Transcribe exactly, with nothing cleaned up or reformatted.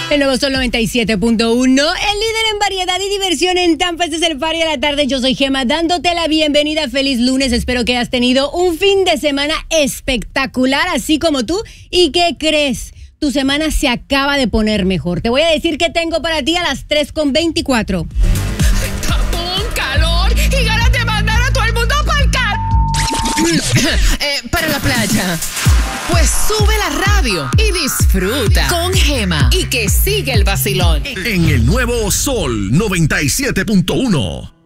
El nuevo Sol noventa y siete punto uno, el líder en variedad y diversión en Tampa. Este es el Party de la Tarde. Yo soy Gema, dándote la bienvenida. Feliz lunes. Espero que hayas tenido un fin de semana espectacular, así como tú. ¿Y qué crees? Tu semana se acaba de poner mejor. Te voy a decir que tengo para ti a las tres con veinticuatro. Tapón, calor y ganas de mandar a todo el mundo para el car... eh, para la playa. Pues sube la radio y disfruta con Gema y que sigue el vacilón. En el nuevo Sol noventa y siete punto uno.